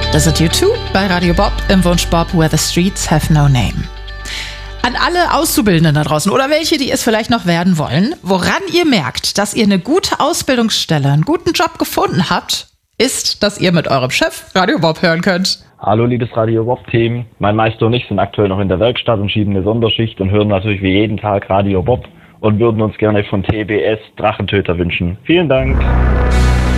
Das sind U2 bei Radio Bob im Wunsch Bob Where the Streets Have No Name. An alle Auszubildenden da draußen oder welche, die es vielleicht noch werden wollen, woran ihr merkt, dass ihr eine gute Ausbildungsstelle, einen guten Job gefunden habt, ist, dass ihr mit eurem Chef Radio Bob hören könnt. Hallo liebes Radio Bob-Team, mein Meister und ich sind aktuell noch in der Werkstatt und schieben eine Sonderschicht und hören natürlich wie jeden Tag Radio Bob und würden uns gerne von TBS Drachentöter wünschen. Vielen Dank.